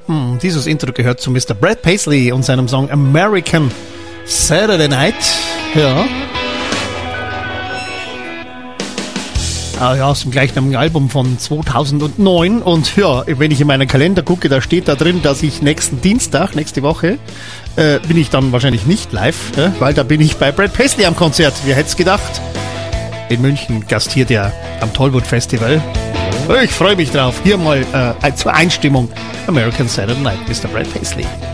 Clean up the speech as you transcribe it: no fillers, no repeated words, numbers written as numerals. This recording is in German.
Dieses Intro gehört zu Mr. Brad Paisley und seinem Song American Saturday Night. Ja. Ja, aus dem gleichnamigen Album von 2009. Und ja, wenn ich in meinen Kalender gucke, da steht da drin, dass ich nächsten Dienstag, nächste Woche, bin ich dann wahrscheinlich nicht live, weil da bin ich bei Brad Paisley am Konzert. Wer hätte es gedacht? In München gastiert er am Tollwood Festival. Ich freue mich drauf. Hier mal zur Einstimmung American Saturday Night, Mr. Brad Paisley.